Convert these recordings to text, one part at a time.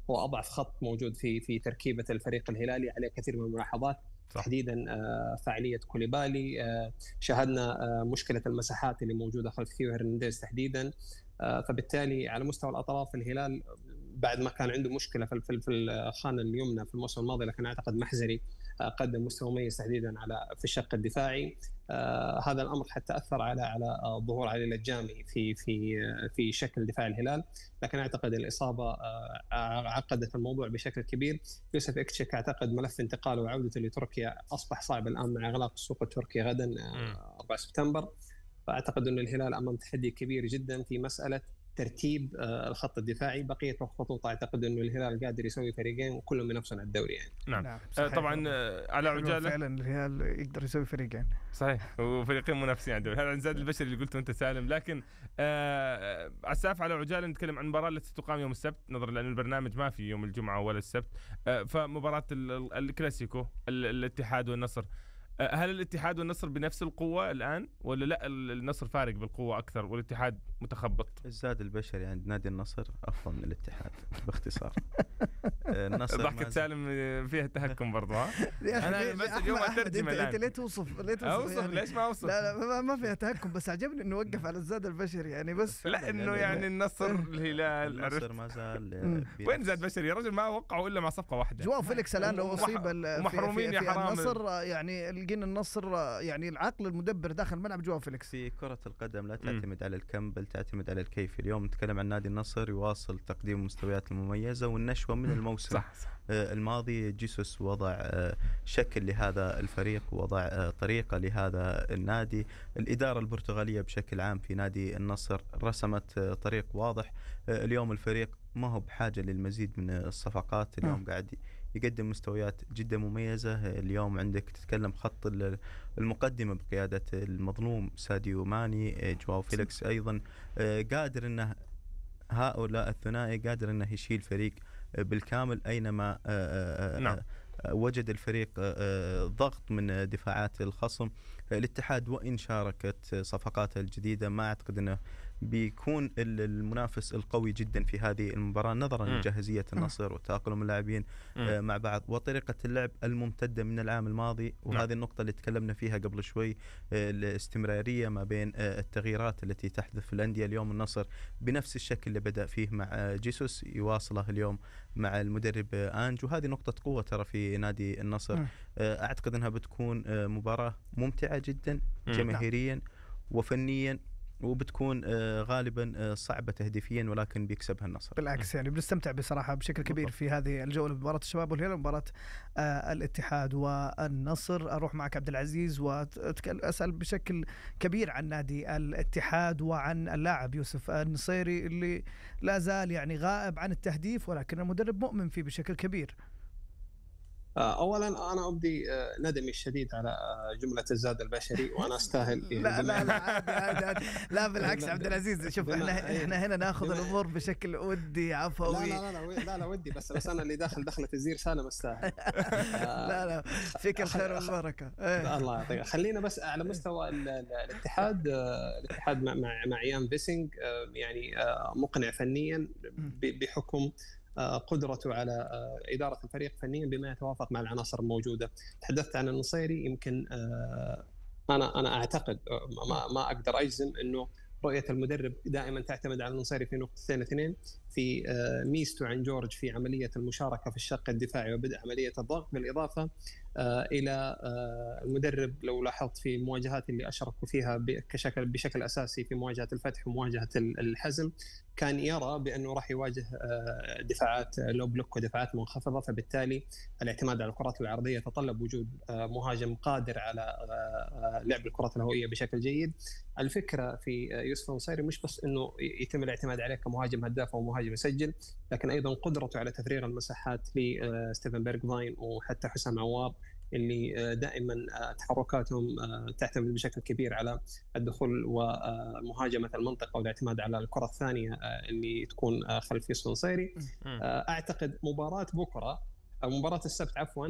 هو أضعف خط موجود في تركيبة الفريق الهلالي، عليه كثير من الملاحظات، صح. تحديدا فاعلية كوليبالي. شاهدنا مشكلة المساحات اللي موجودة خلف ثيو هرنانديز تحديدا. فبالتالي على مستوى الأطراف الهلال بعد ما كان عنده مشكلة في الخانة اليمنى في الموسم الماضي، لكن أعتقد محزري قدم مستوى مميز تحديدا في الشق الدفاعي. هذا الامر حتى اثر على ظهور علي الجامي في شكل دفاع الهلال، لكن اعتقد الاصابه عقدت الموضوع بشكل كبير. يوسف إكتشيك اعتقد ملف انتقاله وعودته لتركيا اصبح صعب الان مع اغلاق السوق التركي غدا 4 سبتمبر. فاعتقد ان الهلال امام تحدي كبير جدا في مساله ترتيب الخط الدفاعي. بقيه الخطوط اعتقد انه الهلال قادر يسوي فريقين وكلهم ينافسون على الدوري يعني. نعم طبعا على عجاله فعلا الهلال يقدر يسوي فريقين صحيح وفريقين منافسين عنده. هذا عن زاد البشري اللي قلته انت سالم. لكن عساف على عجاله نتكلم عن المباراه التي تقام يوم السبت، نظرا لأن البرنامج ما في يوم الجمعه ولا السبت. فمباراه الكلاسيكو الاتحاد والنصر، هل الاتحاد والنصر بنفس القوة الآن ولا لا النصر فارق بالقوة أكثر والاتحاد متخبط؟ الزاد البشري عند نادي النصر أفضل من الاتحاد باختصار. النصر ضحكة سالم فيها تهكم برضو ها؟ أنا بس اليوم أترجم الآن. أنت ليه توصف يعني ليش ما أوصف؟ لا ما فيها تهكم، بس عجبني إنه وقف على الزاد البشري يعني. بس لا إنه يعني النصر الهلال النصر ما زال وين زاد بشري يا رجل؟ ما وقعوا إلا مع صفقة واحدة. جواو فيليكس الآن لو أصيب ومحرومين يا حرام. النصر يعني لقينا النصر يعني العقل المدبر داخل الملعب جواو فيليكس. في كرة القدم لا تعتمد على الكم بل تعتمد على الكيف. اليوم نتكلم عن نادي النصر يواصل تقديم المستويات المميزة والنشوة من الموسم صح. الماضي. جيسوس وضع شكل لهذا الفريق، ووضع طريقة لهذا النادي. الإدارة البرتغالية بشكل عام في نادي النصر رسمت طريق واضح. اليوم الفريق ما هو بحاجة للمزيد من الصفقات. اليوم قاعد يقدم مستويات جدا مميزة. اليوم عندك تتكلم خط المقدمة بقيادة المظلوم ساديو ماني، جواو فيليكس أيضا قادر أنه هؤلاء الثنائي قادر أنه يشيل فريق بالكامل أينما نعم. وجد الفريق ضغط من دفاعات الخصم. الاتحاد وإن شاركت صفقاته الجديدة ما أعتقد أنه بيكون المنافس القوي جدا في هذه المباراة، نظرا لجاهزية النصر وتأقلم اللاعبين مع بعض وطريقة اللعب الممتدة من العام الماضي. وهذه النقطة اللي تكلمنا فيها قبل شوي، الاستمرارية ما بين التغييرات التي تحدث في الأندية. اليوم النصر بنفس الشكل اللي بدأ فيه مع جيسوس يواصله اليوم مع المدرب أنج، وهذه نقطة قوة ترى في نادي النصر. أعتقد أنها بتكون مباراة ممتعة جدا جماهيريا وفنيا، وبتكون غالبا صعبة تهديفيا ولكن بيكسبها النصر. بالعكس يعني بنستمتع بصراحة بشكل كبير في هذه الجولة بمباراة الشباب والهلال ومباراة الاتحاد والنصر. أروح معك عبد العزيز وأسأل بشكل كبير عن نادي الاتحاد وعن اللاعب يوسف النصيري اللي لا زال يعني غائب عن التهديف، ولكن المدرب مؤمن فيه بشكل كبير. اولا انا ابدي ندمي الشديد على جمله الزاد البشري وانا استاهل. عادي. لا بالعكس عبد العزيز، شوف احنا هنا ناخذ الامور بشكل ودي عفوي. لا ودي بس انا اللي دخلة الزير سالم استاهل. لا فيك الخير والبركه. الله يعطيك. خلينا بس على مستوى الاتحاد مع يان فيسينغ يعني مقنع فنيا بحكم قدرته على إدارة الفريق فنيا بما يتوافق مع العناصر الموجودة. تحدثت عن النصيري، يمكن أنا أعتقد ما أقدر أجزم أنه رؤية المدرب دائما تعتمد على النصيري في نقطتين اثنين، في ميزته عن جورج في عملية المشاركة في الشق الدفاعي وبدء عملية الضغط، بالإضافة إلى المدرب لو لاحظت في المواجهات اللي أشركوا فيها بشكل أساسي في مواجهة الفتح ومواجهة الحزم، كان يرى بأنه راح يواجه دفاعات لو بلوك ودفاعات منخفضة، فبالتالي الاعتماد على الكرات العرضية تطلب وجود مهاجم قادر على لعب الكرات الهوائية بشكل جيد. الفكرة في يوسف النصيري مش بس أنه يتم الاعتماد عليه كمهاجم هداف أو مهاجم يسجل، لكن أيضا قدرته على تفريغ المساحات لستيفن بيرغفاين وحتى حسام عواب اللي دائما تحركاتهم تعتمد بشكل كبير على الدخول ومهاجمة المنطقة والاعتماد على الكرة الثانية اللي تكون خلف يوسف النصيري. أعتقد مباراة بكرة أو مباراة السبت عفوا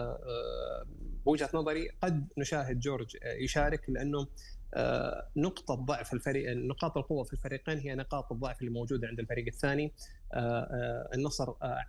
بوجهة نظري قد نشاهد جورج يشارك، لأنه نقطة ضعف الفريق، نقاط القوة في الفريقين هي نقاط الضعف اللي موجودة عند الفريق الثاني. النصر